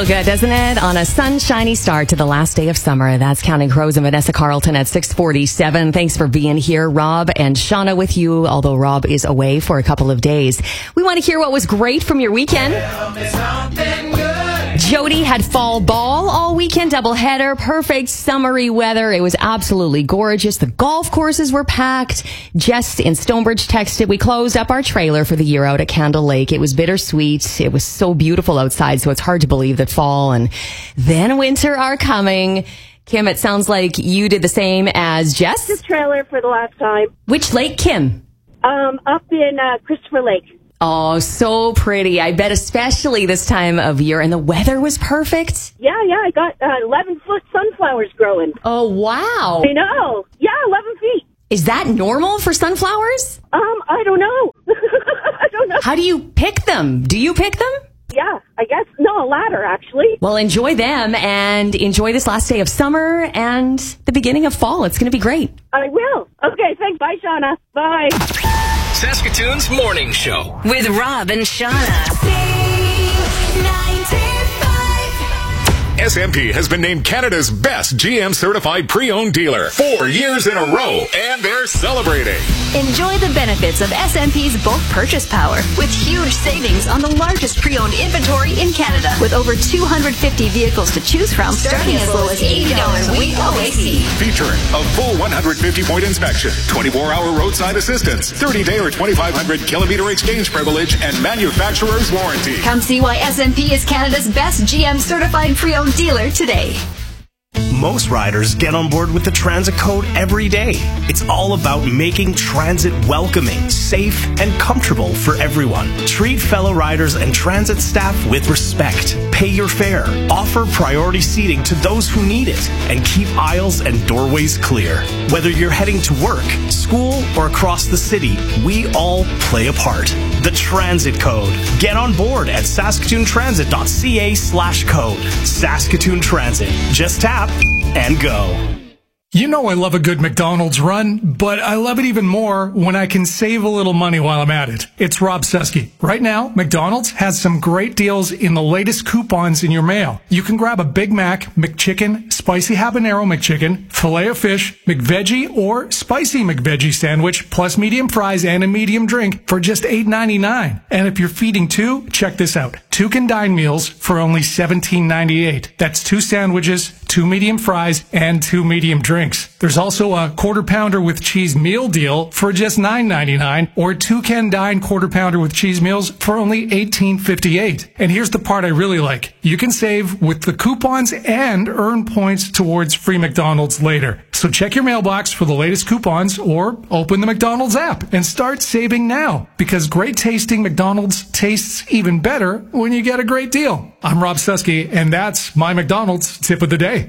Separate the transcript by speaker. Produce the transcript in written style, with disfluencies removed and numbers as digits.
Speaker 1: Good, doesn't it? On a sunshiny start to the last day of summer. That's Counting Crows and Vanessa Carlton at 6:47. Thanks for being here. Rob and Shauna with you, although Rob is away for a couple of days. We want to hear what was great from your weekend. Jody had fall ball all weekend, doubleheader, perfect summery weather. It was absolutely gorgeous. The golf courses were packed. Jess in Stonebridge texted, we closed up our trailer for the year out at Candle Lake. It was bittersweet. It was so beautiful outside, so it's hard to believe that fall and then winter are coming. Kim, it sounds like you did the same as Jess.
Speaker 2: The trailer for the last time.
Speaker 1: Which lake, Kim?
Speaker 2: Up in Christopher Lake.
Speaker 1: Oh, so pretty. I bet especially this time of year. And the weather was perfect.
Speaker 2: Yeah, I got 11-foot sunflowers growing.
Speaker 1: Oh, wow.
Speaker 2: I know. Yeah, 11 feet.
Speaker 1: Is that normal for sunflowers?
Speaker 2: I don't know. I don't know.
Speaker 1: How do you pick them? Do you pick them?
Speaker 2: Yeah, I guess. No, a ladder, actually.
Speaker 1: Well, enjoy them and enjoy this last day of summer and the beginning of fall. It's going to be great.
Speaker 2: I will. Okay, thanks. Bye, Shauna. Bye.
Speaker 3: Saskatoon's Morning Show
Speaker 4: with Rob and Shauna.
Speaker 5: SMP has been named Canada's best GM certified pre-owned dealer 4 years in a row, and they're celebrating.
Speaker 4: Enjoy the benefits of SMP's bulk purchase power with huge savings on the largest pre-owned inventory in Canada, with over 250 vehicles to choose from, starting as low as $80 a week OAC.
Speaker 5: Featuring a full 150-point inspection, 24-hour roadside assistance, 30-day or 2,500-kilometer exchange privilege, and manufacturer's warranty.
Speaker 4: Come see why SMP is Canada's best GM certified pre-owned dealer today.
Speaker 6: Most riders get on board with the Transit Code every day. It's all about making transit welcoming, safe, and comfortable for everyone. Treat fellow riders and transit staff with respect. Pay your fare. Offer priority seating to those who need it. And keep aisles and doorways clear. Whether you're heading to work, school, or across the city, we all play a part. The Transit Code. Get on board at saskatoontransit.ca/code. Saskatoon Transit. Just tap and go.
Speaker 7: You know I love a good McDonald's run, but I love it even more when I can save a little money while I'm at it. It's Rob Seske. Right now, McDonald's has some great deals in the latest coupons in your mail. You can grab a Big Mac, McChicken, Spicy Habanero McChicken, Filet-O-Fish, McVeggie, or Spicy McVeggie sandwich, plus medium fries and a medium drink for just $8.99. And if you're feeding two, check this out. 2 can dine meals for only $17.98. That's 2 sandwiches, 2 medium fries, and 2 medium drinks. There's also a quarter pounder with cheese meal deal for just $9.99, or 2 can dine quarter pounder with cheese meals for only $18.58. And here's the part I really like. You can save with the coupons and earn points towards free McDonald's later. So check your mailbox for the latest coupons or open the McDonald's app and start saving now, because great tasting McDonald's tastes even better when you get a great deal. I'm Rob Seske, and that's my McDonald's tip of the day.